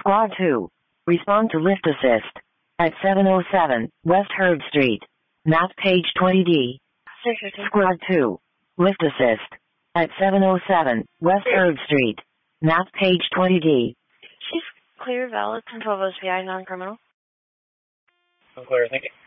Squad 2. Respond to lift assist. At 707 West Hurd Street. Map page 20D. Squad 2. Lift assist. At 707 West Hurd Street. Map page 20D. Chief, clear, valid, control of SBI, non-criminal. I'm clear, thank you.